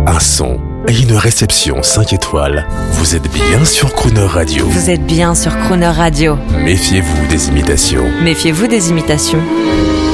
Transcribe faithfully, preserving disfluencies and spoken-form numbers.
un son et une réception cinq étoiles. Vous êtes bien sur Crooner Radio. Vous êtes bien sur Crooner Radio. Méfiez-vous des imitations. Méfiez-vous des imitations.